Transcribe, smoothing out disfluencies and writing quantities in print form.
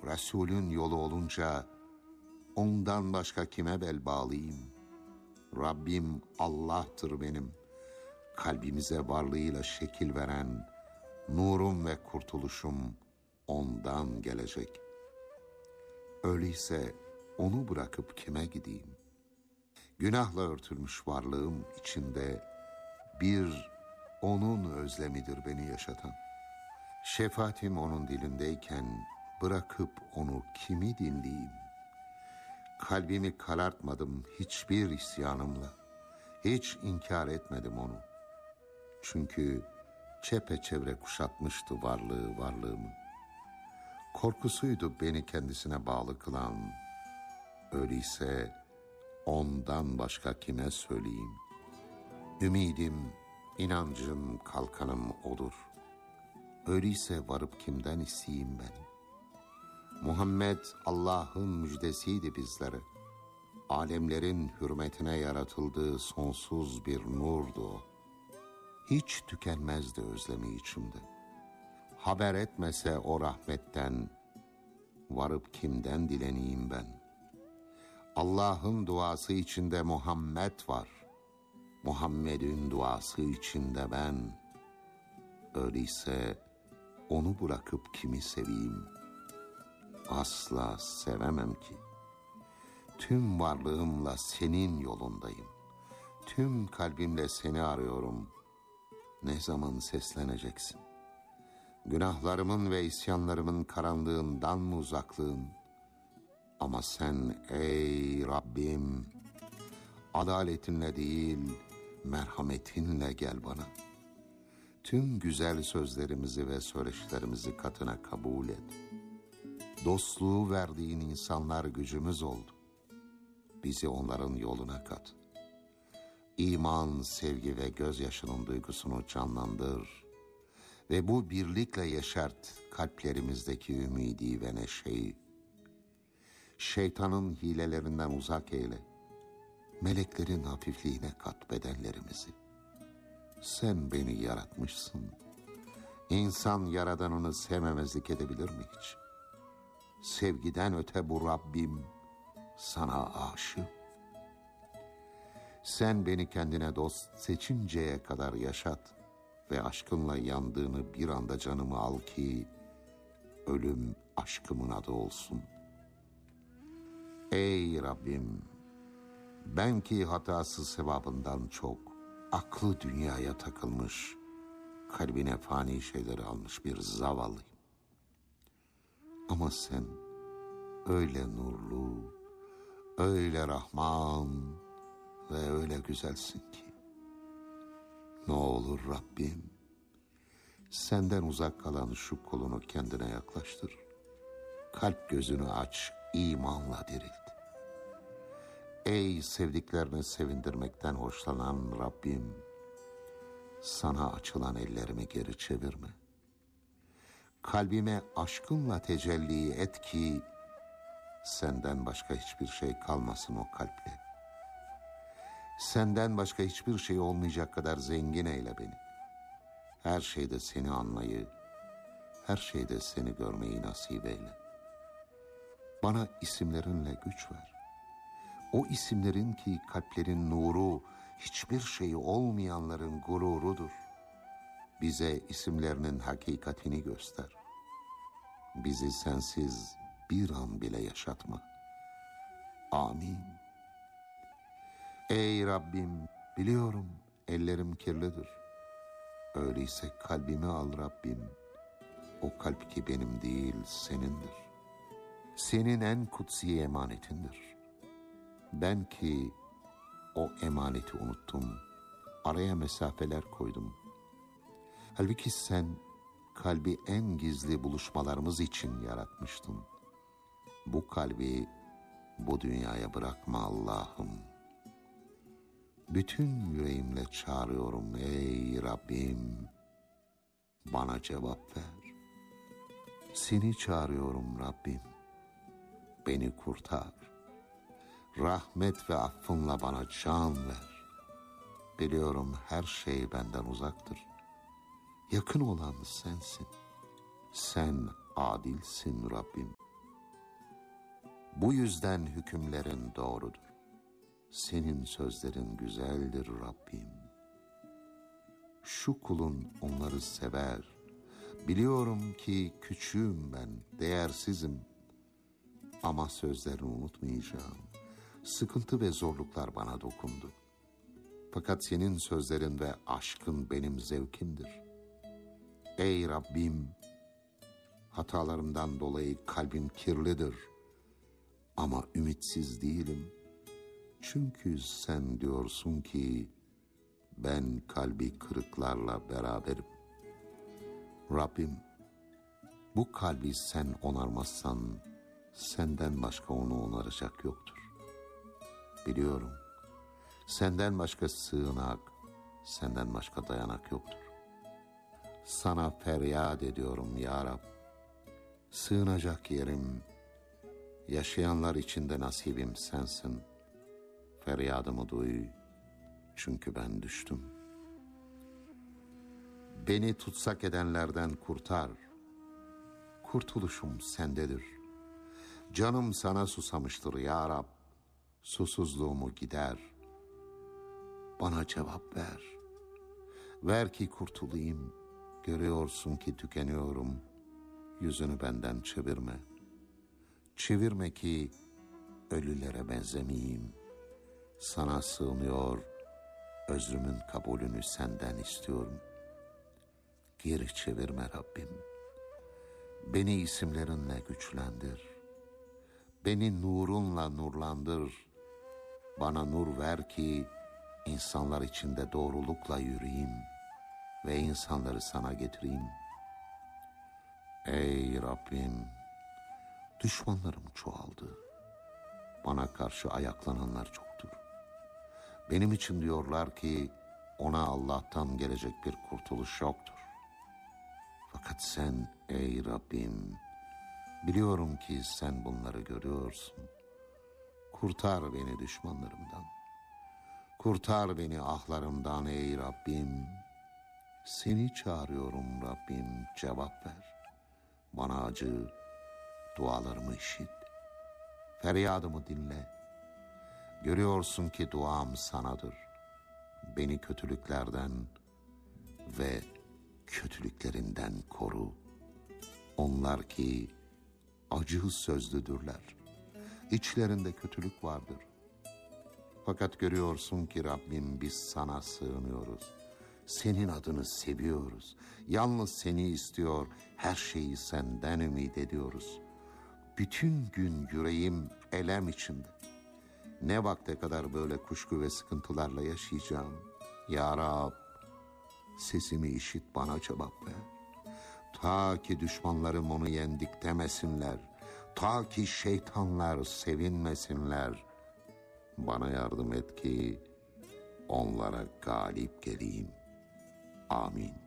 Resulün yolu olunca ondan başka kime bel bağlayayım? Rabbim Allah'tır benim. Kalbimize varlığıyla şekil veren, nurum ve kurtuluşum ondan gelecek. Öyleyse onu bırakıp kime gideyim? Günahla örtülmüş varlığım içinde bir onun özlemidir beni yaşatan. Şefaatim onun dilindeyken bırakıp onu kimi dinleyeyim? Kalbimi karartmadım hiçbir isyanımla. Hiç inkar etmedim onu. Çünkü çepeçevre kuşatmıştı varlığımı. Korkusuydu beni kendisine bağlı kılan. Öyleyse ondan başka kime söyleyeyim? Ümidim, inancım, kalkanım odur. Öyleyse varıp kimden isteyeyim ben? Muhammed Allah'ın müjdesiydi bizlere. Alemlerin hürmetine yaratıldığı sonsuz bir nurdu o. Hiç tükenmezdi özlemi içimde. Haber etmese o rahmetten, varıp kimden dileneyim ben? Allah'ın duası içinde Muhammed var. Muhammed'in duası içinde ben. Öyleyse onu bırakıp kimi seveyim? Asla sevemem ki. Tüm varlığımla senin yolundayım. Tüm kalbimle seni arıyorum. Ne zaman sesleneceksin? Günahlarımın ve isyanlarımın karanlığından mı uzaklığın? Ama sen ey Rabbim, adaletinle değil, merhametinle gel bana. Tüm güzel sözlerimizi ve söyleşilerimizi katına kabul et. Dostluğu verdiğin insanlar gücümüz oldu. Bizi onların yoluna kat. İman, sevgi ve gözyaşının duygusunu canlandır ve bu birlikle yeşert kalplerimizdeki ümidi ve neşeyi. Şeytanın hilelerinden uzak eyle. Meleklerin hafifliğine kat bedenlerimizi. Sen beni yaratmışsın. İnsan yaradanını sevmemezlik edebilir mi hiç? Sevgiden öte bu Rabbim sana aşık. Sen beni kendine dost seçinceye kadar yaşat ve aşkınla yandığını bir anda canımı al ki ölüm aşkımın adı olsun. Ey Rabbim, ben ki hatası sevabından çok aklı dünyaya takılmış, kalbine fani şeyleri almış bir zavallıyım. Ama sen öyle nurlu, öyle Rahman ve öyle güzelsin ki. Ne olur Rabbim, senden uzak kalan şu kolunu kendine yaklaştır. Kalp gözünü aç, imanla dirilt. Ey sevdiklerini sevindirmekten hoşlanan Rabbim, sana açılan ellerimi geri çevirme. Kalbime aşkınla tecelli et ki senden başka hiçbir şey kalmasın o kalple. Senden başka hiçbir şey olmayacak kadar zengin eyle beni. Her şeyde seni anlayı, her şeyde seni görmeyi nasip eyle. Bana isimlerinle güç ver. O isimlerin ki kalplerin nuru, hiçbir şeyi olmayanların gururudur. Bize isimlerinin hakikatini göster. Bizi sensiz bir an bile yaşatma. Amin. Ey Rabbim, biliyorum ellerim kirlidir. Öyleyse kalbimi al Rabbim. O kalp ki benim değil senindir. Senin en kutsi emanetindir. Ben ki o emaneti unuttum. Araya mesafeler koydum. Halbuki sen kalbi en gizli buluşmalarımız için yaratmıştın. Bu kalbi bu dünyaya bırakma Allah'ım. Bütün yüreğimle çağırıyorum ey Rabbim. Bana cevap ver. Seni çağırıyorum Rabbim. Beni kurtar. Rahmet ve affınla bana can ver. Biliyorum her şey benden uzaktır. Yakın olan sensin. Sen adilsin Rabbim. Bu yüzden hükümlerin doğrudur. Senin sözlerin güzeldir Rabbim. Şu kulun onları sever. Biliyorum ki küçüğüm ben, değersizim. Ama sözlerini unutmayacağım. Sıkıntı ve zorluklar bana dokundu. Fakat senin sözlerin ve aşkın benim zevkimdir. Ey Rabbim, hatalarımdan dolayı kalbim kirlidir. Ama ümitsiz değilim. Çünkü sen diyorsun ki ben kalbi kırıklarla beraberim. Rabbim, bu kalbi sen onarmazsan senden başka onu onaracak yoktur. Biliyorum, senden başka sığınak, senden başka dayanak yoktur. Sana feryat ediyorum ya Rab. Sığınacak yerim, yaşayanlar içinde nasibim sensin. Feryadımı duy, çünkü ben düştüm. Beni tutsak edenlerden kurtar. Kurtuluşum sendedir. Canım sana susamıştır ya Rab. Susuzluğumu gider. Bana cevap ver. Ver ki kurtulayım. Görüyorsun ki tükeniyorum. Yüzünü benden çevirme. Çevirme ki ölülere benzemeyeyim. Sana sığınıyor, özrümün kabulünü senden istiyorum. Geri çevirme Rabbim. Beni isimlerinle güçlendir. Beni nurunla nurlandır. Bana nur ver ki insanlar içinde doğrulukla yürüyeyim ve insanları sana getireyim. Ey Rabbim, düşmanlarım çoğaldı. Bana karşı ayaklananlar çoktur. Benim için diyorlar ki ona Allah'tan gelecek bir kurtuluş yoktur. Fakat sen ey Rabbim, biliyorum ki sen bunları görüyorsun. Kurtar beni düşmanlarımdan. Kurtar beni ahlarımdan ey Rabbim. Seni çağırıyorum Rabbim, cevap ver. Bana acı, dualarımı işit. Feryadımı dinle. Görüyorsun ki duam sanadır. Beni kötülüklerden ve kötülüklerinden koru. Onlar ki acı sözlüdürler. İçlerinde kötülük vardır. Fakat görüyorsun ki Rabbim biz sana sığınıyoruz. Senin adını seviyoruz. Yalnız seni istiyor, her şeyi senden ümit ediyoruz. Bütün gün yüreğim elem içinde. Ne vakte kadar böyle kuşku ve sıkıntılarla yaşayacağım? Ya Rab, sesimi işit, bana cevap ver. Ta ki düşmanlarım onu yendik demesinler. Ta ki şeytanlar sevinmesinler. Bana yardım et ki onlara galip geleyim. Amin.